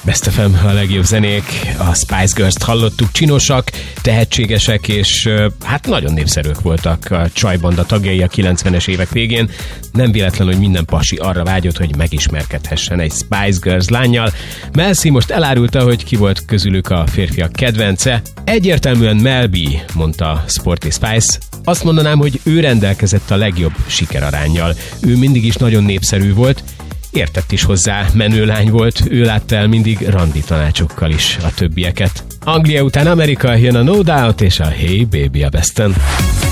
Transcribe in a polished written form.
Best FM, a legjobb zenék, a Spice Girls-t hallottuk, csinosak, tehetségesek, és hát nagyon népszerűek voltak a csajbanda tagjai a 90-es évek végén. Nem véletlen, hogy minden pasi arra vágyott, hogy megismerkedhessen egy Spice Girls lánnyal. Mel C most elárulta, hogy ki volt közülük a férfiak kedvence. Egyértelműen Mel B, mondta Sporty Spice. Azt mondanám, hogy ő rendelkezett a legjobb sikeraránnyal. Ő mindig is nagyon népszerű volt, értett is hozzá, menő lány volt, ő látta el mindig randi tanácsokkal is a többieket. Anglia után Amerika, jön a No Doubt és a Hey Baby a Besten.